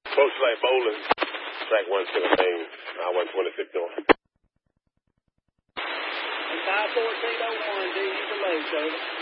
Close to like bowling. Track 117. I went 26 on. 51401, D, you below, David.